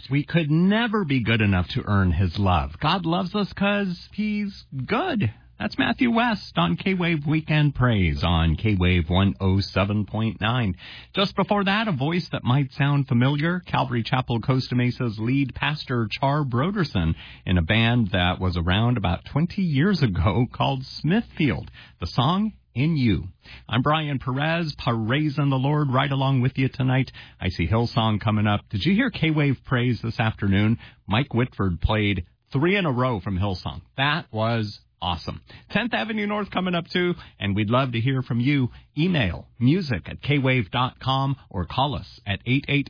We could never be good enough to earn his love. God loves us because he's good. That's Matthew West on K-Wave Weekend Praise on K-Wave 107.9. Just before that, a voice that might sound familiar, Calvary Chapel Costa Mesa's lead pastor Char Broderson in a band that was around about 20 years ago called Smithfield. The song, In You. I'm Brian Perez, praising the Lord right along with you tonight. I see Hillsong coming up. Did you hear K-Wave Praise this afternoon? Mike Whitford played 3 in a row from Hillsong. That was awesome. 10th Avenue North coming up too, and we'd love to hear from you. Email music@kwave.com or call us at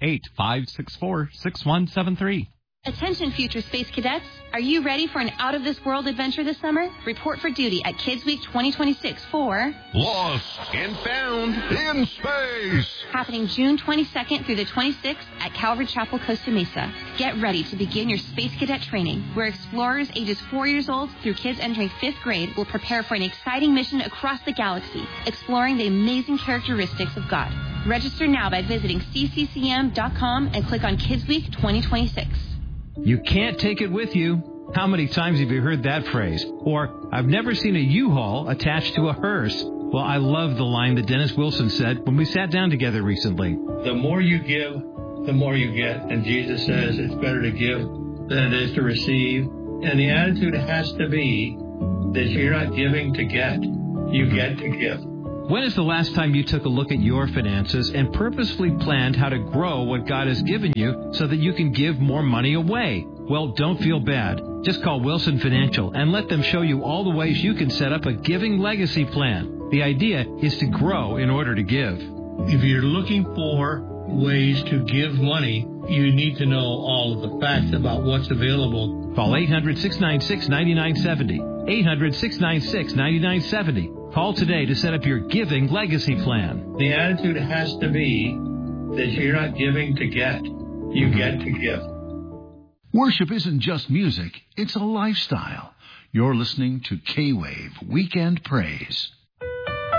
888-564-6173. Attention future space cadets, are you ready for an out-of-this-world adventure this summer? Report for duty at Kids Week 2026 for Lost and Found in Space, happening June 22nd through the 26th at Calvary Chapel, Costa Mesa. Get ready to begin your space cadet training, where explorers ages 4 years old through kids entering 5th grade will prepare for an exciting mission across the galaxy, exploring the amazing characteristics of God. Register now by visiting cccm.com and click on Kids Week 2026. You can't take it with you. How many times have you heard that phrase? Or, I've never seen a U-Haul attached to a hearse. Well, I love the line that Dennis Wilson said when we sat down together recently. The more you give, the more you get. And Jesus says it's better to give than it is to receive. And the attitude has to be that you're not giving to get. You get to give. When is the last time you took a look at your finances and purposefully planned how to grow what God has given you so that you can give more money away? Well, don't feel bad. Just call Wilson Financial and let them show you all the ways you can set up a giving legacy plan. The idea is to grow in order to give. If you're looking for ways to give money, you need to know all of the facts about what's available. Call 800-696-9970. 800-696-9970. Call today to set up your giving legacy plan. The attitude has to be that you're not giving to get. You get to give. Worship isn't just music, it's a lifestyle. You're listening to K-Wave Weekend Praise.